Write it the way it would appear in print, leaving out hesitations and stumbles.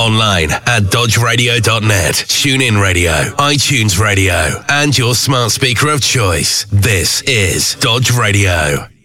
Online at dodgeradio.net, TuneIn Radio, iTunes Radio, and your smart speaker of choice. This is Dodge Radio.